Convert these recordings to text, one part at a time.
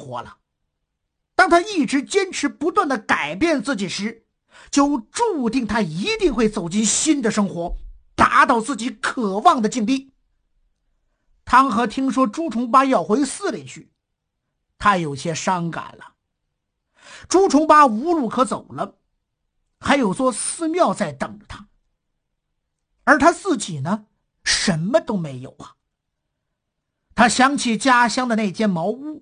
活了。当他一直坚持不断的改变自己时，就注定他一定会走进新的生活，达到自己渴望的境地。汤和听说朱重八要回寺里去，他有些伤感了。朱重八无路可走了，还有座寺庙在等着他，而他自己呢，什么都没有啊。他想起家乡的那间茅屋，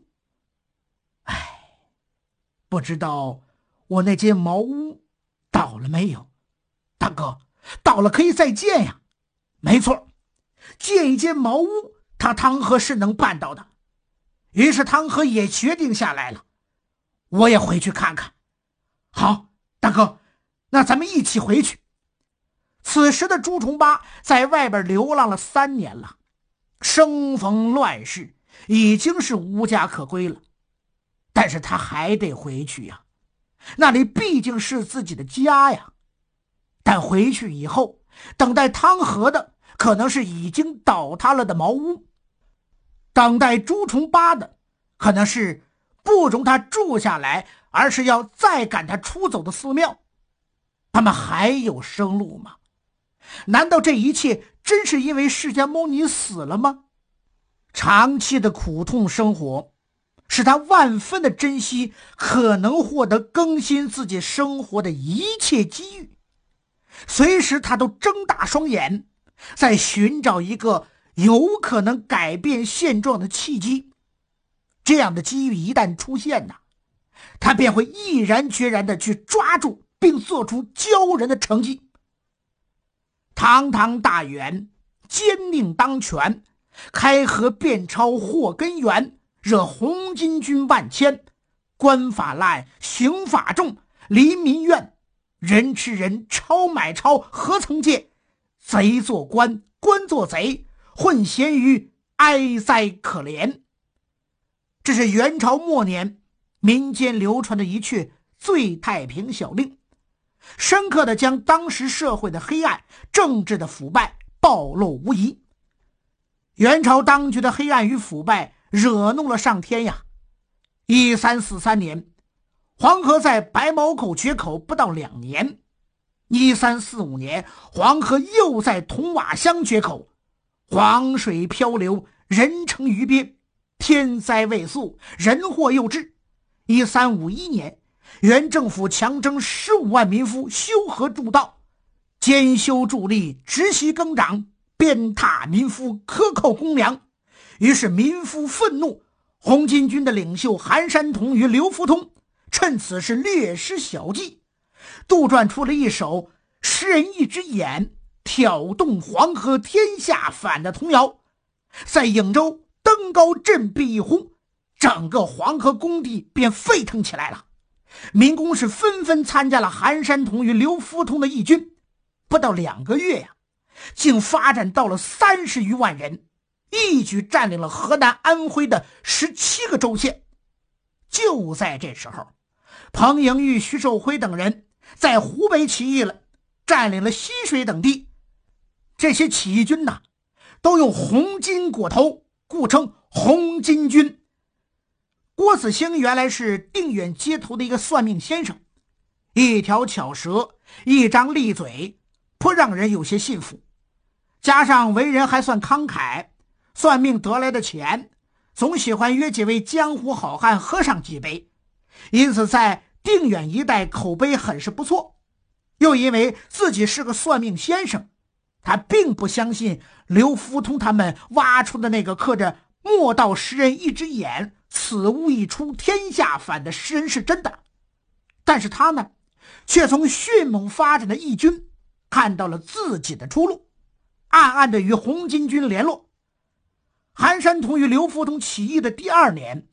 不知道我那间茅屋倒了没有？大哥，倒了可以再建呀。没错，建一间茅屋，他汤和是能办到的。于是汤和也决定下来了，我也回去看看。好，大哥，那咱们一起回去。此时的朱重八在外边流浪了3年了，生逢乱世，已经是无家可归了。但是他还得回去呀，那里毕竟是自己的家呀。但回去以后，等待汤和的可能是已经倒塌了的茅屋，等待朱重八的可能是不容他住下来，而是要再赶他出走的寺庙。他们还有生路吗？难道这一切真是因为释迦牟尼死了吗？长期的苦痛生活使他万分的珍惜可能获得更新自己生活的一切机遇，随时他都睁大双眼，在寻找一个有可能改变现状的契机。这样的机遇一旦出现呢，他便会毅然决然地去抓住，并做出骄人的成绩。堂堂大元，兼命当权，开河变超祸根源，惹红巾军万千，官法滥，刑法重，离民怨，人吃人，超买超，何曾见？贼做官，官做贼，混咸鱼，哀哉可怜。这是元朝末年民间流传的一阙最太平小令，深刻地将当时社会的黑暗、政治的腐败暴露无遗。元朝当局的黑暗与腐败惹怒了上天呀。1343年，黄河在白毛口决口不到2年。1345年，黄河又在铜瓦乡决口，黄水漂流，人成鱼鳖，天灾未速，人祸又至。1351年，原政府强征15万民夫修河筑道，兼修筑吏，直袭耕长，鞭挞民夫，克扣公粮。于是民夫愤怒，红巾军的领袖韩山童与刘福通趁此事略施小计，杜撰出了一首诗人一只眼，挑动黄河天下反的童谣。在颍州登高振臂一呼，整个黄河工地便沸腾起来了。民工是纷纷参加了韩山童与刘福通的义军，不到2个月呀，竟发展到了30余万人，一举占领了河南、安徽的17个州县。就在这时候，彭莹玉、徐寿辉等人在湖北起义了，占领了西水等地。这些起义军呐，都用红巾裹头，故称红巾军。郭子兴原来是定远街头的一个算命先生，一条巧舌，一张利嘴，颇让人有些信服。加上为人还算慷慨，算命得来的钱总喜欢约几位江湖好汉喝上几杯，因此在定远一带口碑很是不错。又因为自己是个算命先生，他并不相信刘福通他们挖出的那个刻着莫道诗人一只眼，此物一出天下反的诗人是真的。但是他呢，却从迅猛发展的义军看到了自己的出路，暗暗地与红巾军联络。韩山童与刘福通起义的第2年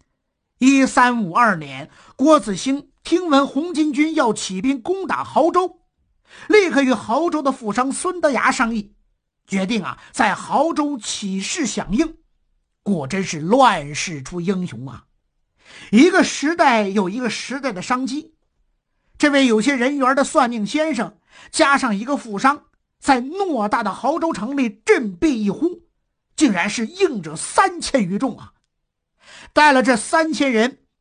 ，1352年，郭子兴听闻红巾军要起兵攻打亳州，立刻与亳州的富商孙德崖商议，决定在亳州起事响应。果真是乱世出英雄啊！一个时代有一个时代的商机。这位有些人缘的算命先生加上一个富商，在偌大的亳州城里振臂一呼，竟然是应者3000余众啊！带了这3000人